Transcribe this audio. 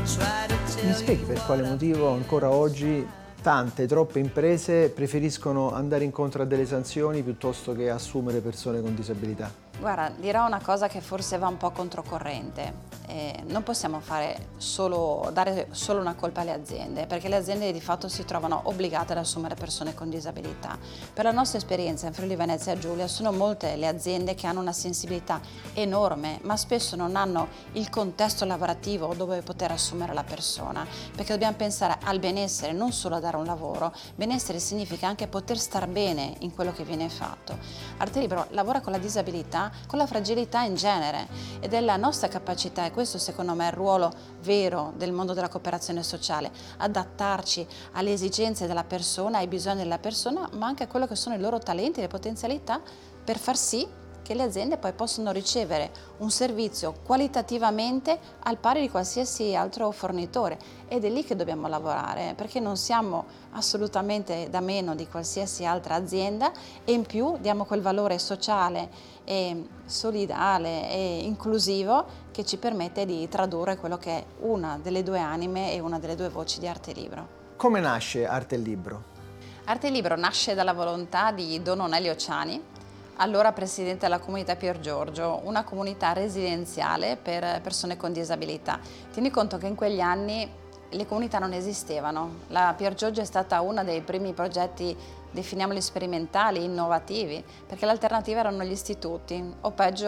Mi spieghi per quale motivo ancora oggi tante, troppe imprese preferiscono andare incontro a delle sanzioni piuttosto che assumere persone con disabilità? Guarda, dirò una cosa che forse va un po' controcorrente. Non possiamo dare solo una colpa alle aziende, perché le aziende di fatto si trovano obbligate ad assumere persone con disabilità. Per la nostra esperienza in Friuli Venezia Giulia sono molte le aziende che hanno una sensibilità enorme, ma spesso non hanno il contesto lavorativo dove poter assumere la persona, perché dobbiamo pensare al benessere, non solo a dare un lavoro. Benessere significa anche poter star bene in quello che viene fatto. Arte Libero lavora con la disabilità, con la fragilità in genere, ed è la nostra capacità, e questo secondo me è il ruolo vero del mondo della cooperazione sociale, adattarci alle esigenze della persona, ai bisogni della persona, ma anche a quello che sono i loro talenti e le potenzialità, per far sì che le aziende poi possano ricevere un servizio qualitativamente al pari di qualsiasi altro fornitore, ed è lì che dobbiamo lavorare, perché non siamo assolutamente da meno di qualsiasi altra azienda, e in più diamo quel valore sociale e solidale e inclusivo che ci permette di tradurre quello che è una delle due anime e una delle due voci di Arte Libero. Come nasce Arte Libro? Arte Libero nasce dalla volontà di Don Onelio Ciani, allora presidente della comunità Pier Giorgio, una comunità residenziale per persone con disabilità. Tieni conto che in quegli anni le comunità non esistevano. La Pier Giorgio è stata uno dei primi progetti, definiamoli sperimentali, innovativi, perché l'alternativa erano gli istituti, o peggio